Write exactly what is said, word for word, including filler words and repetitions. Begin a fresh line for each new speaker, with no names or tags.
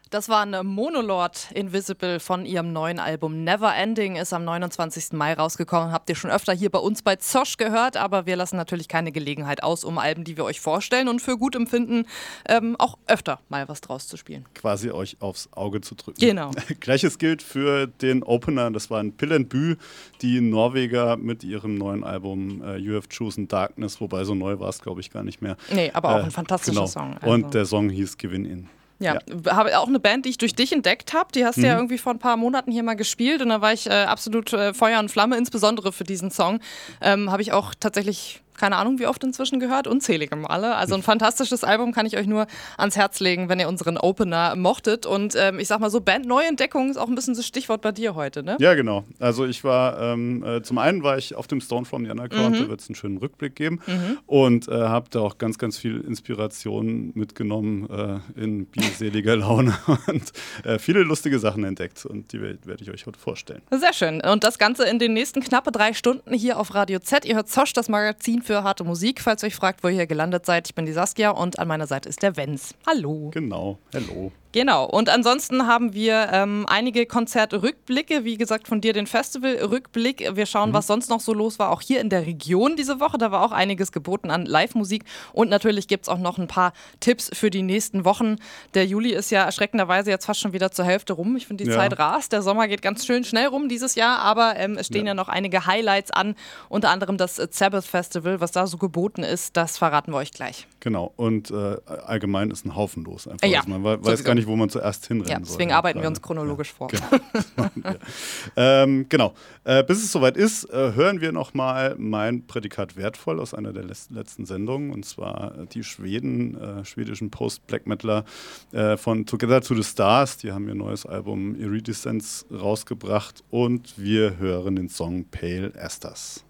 Das war eine Monolord Invisible von ihrem neuen Album Never Ending, ist am neunundzwanzigsten Mai rausgekommen. Habt ihr schon öfter hier bei uns bei Zosch gehört, aber wir lassen natürlich keine Gelegenheit aus, um Alben, die wir euch vorstellen und für gut empfinden, ähm, auch öfter mal was draus zu spielen.
Quasi euch aufs Auge zu drücken.
Genau.
Gleiches gilt für den Opener, das waren Pill and Bü, die Norweger mit ihrem neuen Album uh, You Have Chosen Darkness, wobei so neu war es, glaube ich, gar nicht mehr.
Nee, aber auch
äh,
ein fantastischer
genau.
Song. Also.
Und der Song hieß Gewinn In.
Ja, ja. Habe auch eine Band, die ich durch dich entdeckt habe. Die hast du mhm. ja irgendwie vor ein paar Monaten hier mal gespielt und da war ich äh, absolut äh, Feuer und Flamme, insbesondere für diesen Song. Ähm, habe ich auch tatsächlich, keine Ahnung, wie oft inzwischen gehört, unzählige Male. Also ein fantastisches Album, kann ich euch nur ans Herz legen, wenn ihr unseren Opener mochtet. Und ähm, ich sag mal so, Band-Neuentdeckung ist auch ein bisschen das Stichwort bei dir heute, ne?
Ja, genau. Also ich war, ähm, äh, zum einen war ich auf dem Stone from the Underground, mhm. da wird es einen schönen Rückblick geben mhm. und äh, habe da auch ganz, ganz viel Inspiration mitgenommen äh, in bierseliger Laune und äh, viele lustige Sachen entdeckt und die werde ich euch heute vorstellen.
Sehr schön. Und das Ganze in den nächsten knappe drei Stunden hier auf Radio Z. Ihr hört Zosch, das Magazin für harte Musik. Falls ihr euch fragt, wo ihr hier gelandet seid, ich bin die Saskia und an meiner Seite ist der Wenz. Hallo.
Genau, hallo.
Genau, und ansonsten haben wir ähm, einige Konzertrückblicke, wie gesagt von dir den Festivalrückblick. Wir schauen, mhm. was sonst noch so los war, auch hier in der Region diese Woche. Da war auch einiges geboten an Live-Musik und natürlich gibt es auch noch ein paar Tipps für die nächsten Wochen. Der Juli ist ja erschreckenderweise jetzt fast schon wieder zur Hälfte rum. Ich finde, die ja. Zeit rast. Der Sommer geht ganz schön schnell rum dieses Jahr, aber ähm, es stehen ja. ja noch einige Highlights an, unter anderem das Sabbath Festival. Was da so geboten ist, das verraten wir euch gleich.
Genau, und äh, allgemein ist ein Haufen los. Einfach,
ja.
also man weiß Sowieso. gar nicht, wo man zuerst hinrennen ja,
soll. Deswegen arbeiten wir uns chronologisch ja. vor.
Genau, ähm, genau. Äh, bis es soweit ist, äh, hören wir nochmal mein Prädikat wertvoll aus einer der les- letzten Sendungen, und zwar die Schweden, äh, schwedischen Post-Black-Metaler äh, von Together to the Stars. Die haben ihr neues Album Iridescence rausgebracht und wir hören den Song Pale Esters.